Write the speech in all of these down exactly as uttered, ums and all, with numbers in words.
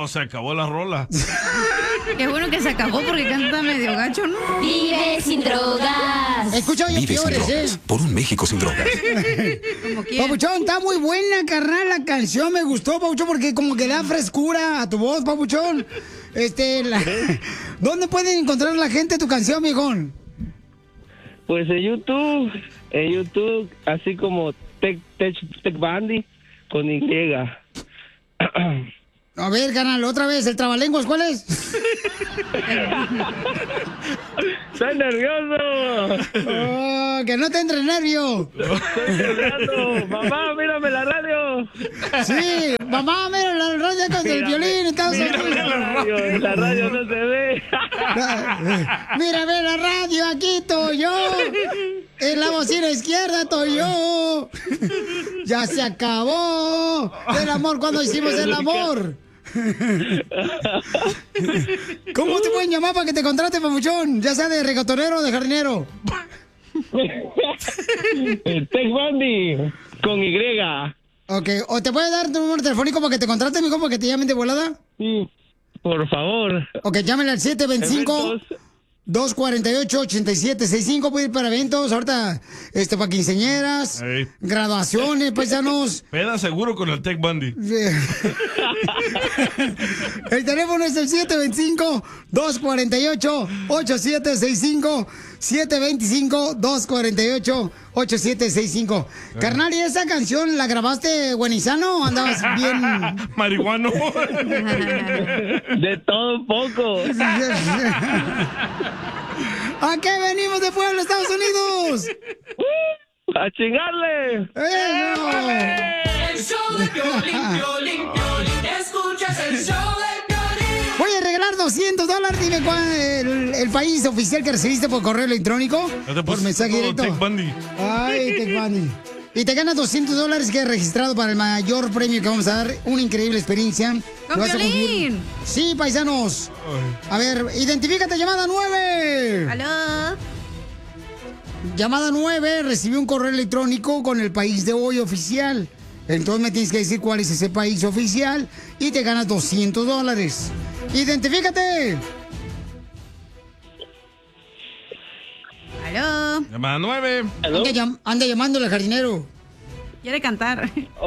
Oh, se acabó la rola. Qué bueno que se acabó porque canta medio gacho, ¿no? Vive sin drogas. Escucha, oye, Vive sin peores, drogas, ¿eh? por un México sin drogas. Como quiera. Papuchón, está muy buena, carnal, la canción. Me gustó, Papuchón, porque como que da frescura a tu voz, Papuchón. Este, la... ¿Dónde pueden encontrar la gente tu canción, viejón? Pues en YouTube, en YouTube, así como Tech, Tech, Tech Bandy con Y. A ver, carnal, otra vez, ¿el trabalenguas cuál es? ¡Estoy nervioso! Oh, que no te entre nervio. ¡Estoy nervioso! ¡Mamá, mírame la radio! Sí, mamá, mira la radio con el violín. Estamos Mírame la radio, en la radio no se ve. Mira, ve la radio, aquí estoy yo. En la bocina izquierda estoy yo. Ya se acabó el amor cuando hicimos el amor. ¿Cómo te pueden llamar para que te contrate, papuchón? Ya sea de reggaetonero o de jardinero. Tech Bandy con Y. Ok, ¿o te puede dar tu número telefónico para que te contrate, mijo, para que te llamen de volada? Sí, por favor. Ok, llámenle al siete veinticinco, dos cuarenta y ocho, ochenta y siete sesenta y cinco. Puede ir para eventos, ahorita, este, para quinceañeras, Ey. graduaciones, paisanos. Peda seguro con el Tech Bundy. El teléfono es el siete veinticinco, dos cuarenta y ocho, ochenta y siete sesenta y cinco. siete veinticinco, dos cuarenta y ocho, ochenta y siete sesenta y cinco. Carnal, ¿y esa canción la grabaste buenizano o andabas bien? Marihuano. De todo un poco. ¿A qué venimos de Puebla, Estados Unidos? ¡A chingarle! ¡Eso! El show de Piolín, Piolín, Piolín. Escuchas el show de Piolín. Voy a regalar doscientos dólares. Dime cuál es el, el país oficial que recibiste por correo electrónico. Por mensaje directo. Tech Bundy. Ay, Tech Bundy. Y te ganas doscientos dólares que he registrado para el mayor premio que vamos a dar. Una increíble experiencia. ¡Con Lo vas a Piolín! conseguir. Sí, paisanos. A ver, identifícate, llamada nueve. ¡Aló! Llamada nueve, recibí un correo electrónico con el país de hoy oficial. Entonces me tienes que decir cuál es ese país oficial y te ganas doscientos dólares. ¡Identifícate! ¡Aló! Llamada nueve. Anda, llam- anda llamándole al jardinero. Quiere cantar.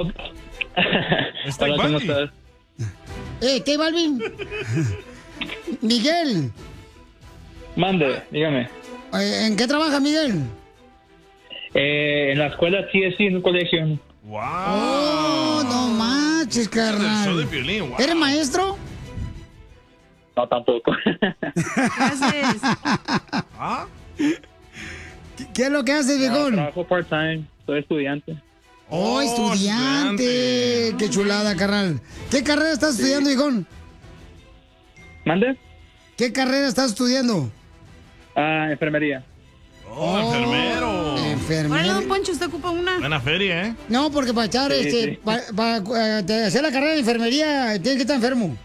Es Tech Hola, ¿cómo Bundy. estás? Eh, ¿qué, Balvin? Miguel, Mande, dígame. eh, ¿en qué trabaja Miguel? Eh, en la escuela sí es en un colegio. Wow. Oh, no manches, El show de carnal. Piolín. Wow. ¿Eres maestro? No, tampoco. ¿Qué haces? ¿Ah? ¿Qué, qué es lo que haces, viejón? Trabajo part-time, soy estudiante. Oh, Oh, estudiante. estudiante. Qué chulada, carnal. ¿Qué carrera estás estudiando, viejón? ¿Mande? ¿Qué carrera estás estudiando? Ah, enfermería. Oh, enfermero. Órale, Enfermero. don Poncho, usted ocupa una. Buena feria, ¿eh? No, porque para echar, Sí, este, sí. para hacer la carrera de enfermería, tienes que estar enfermo.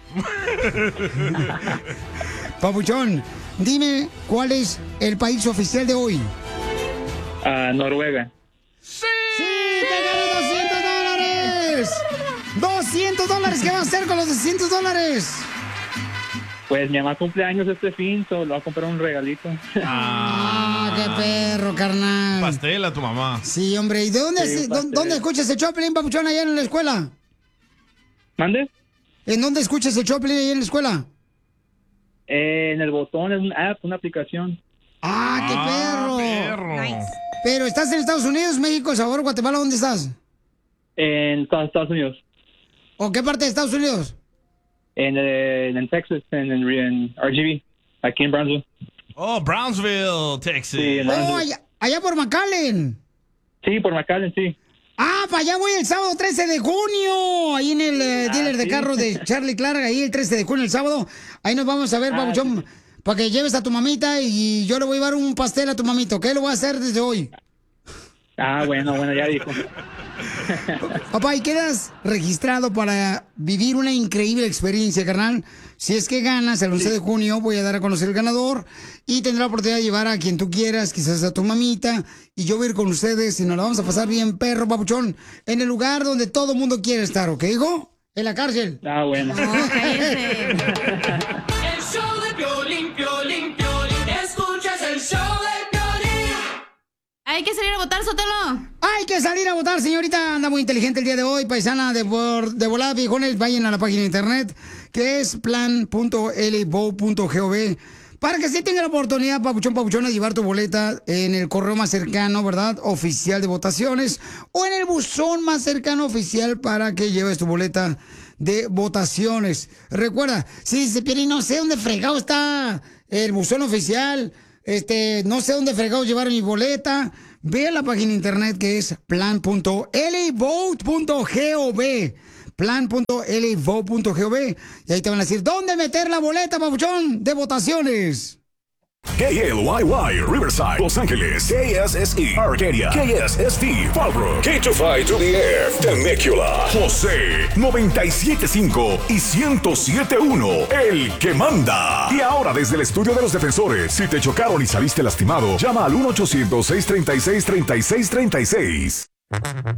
Papuchón, dime cuál es el país oficial de hoy. Ah, Noruega. ¡Sí! ¡Te ganas doscientos dólares! ¡doscientos dólares! ¿Qué vas a hacer con los doscientos dólares? Pues mi mamá cumpleaños este fin, solo le voy a comprar un regalito. ¡Ah, qué perro, carnal! Pastel a tu mamá. Sí, hombre. ¿Y de dónde, Sí, se- dó- pastel. dónde escuchas el Choplin, papuchón, allá en la escuela? ¿Mande? ¿En dónde escuchas el Choplin allá en la escuela? Eh, en el botón es una app, una aplicación. ¡Ah, qué Ah, perro! perro. Nice. Pero estás en Estados Unidos, México, Salvador, Guatemala, ¿dónde estás? En Estados Estados Unidos. ¿O qué parte de Estados Unidos? En, eh, en Texas, en, en, en R G B, aquí en Brownsville. Oh, Brownsville, Texas. Sí, en Oh, Brownsville. allá, allá por McAllen. Sí, por McAllen, sí. Ah, para allá voy el sábado trece de junio. Ahí en el eh, Ah, dealer de sí. carros de Charlie Clark, ahí el trece de junio, el sábado. Ahí nos vamos a ver, Ah, papuchón, para que lleves a tu mamita y yo le voy a llevar un pastel a tu mamito. ¿Qué lo voy a hacer desde hoy? Ah, bueno, bueno, ya dijo. Papá, y quedas registrado para vivir una increíble experiencia, carnal. Si es que ganas, el once de junio voy a dar a conocer el ganador y tendrá la oportunidad de llevar a quien tú quieras, quizás a tu mamita, y yo voy a ir con ustedes y nos la vamos a pasar bien, perro, papuchón, en el lugar donde todo el mundo quiere estar, ¿ok, hijo? En la cárcel. Ah, bueno. El show de Piolín, Piolín, Piolín. Escuchas el show de Piolín. Hay que salir a votar, Sotelo. Hay que salir a votar, señorita. Anda muy inteligente el día de hoy, paisana de, por, de volada, viejones. Vayan a la página de internet, que es plan punto l vote punto gov, para que sí tenga la oportunidad, papuchón, papuchón, de llevar tu boleta en el correo más cercano, ¿verdad? Oficial de votaciones, o en el buzón más cercano oficial para que lleves tu boleta de votaciones. Recuerda, si dice, Piolín, no sé dónde fregado está el buzón oficial, este, no sé dónde fregado llevar mi boleta, ve a la página de internet que es plan punto l vote punto gov. plan punto l vote punto gov, y ahí te van a decir dónde meter la boleta, papuchón, de votaciones. K L Y Y, Riverside, Los Ángeles. K S S E, Arcadia. K S S T, Fallbrook. K two five to the F, Temecula. José, noventa y siete punto cinco y ciento siete punto uno, el que manda. Y ahora desde el estudio de los defensores, si te chocaron y saliste lastimado, llama al uno ochocientos, seiscientos treinta y seis, treinta y seis treinta y seis.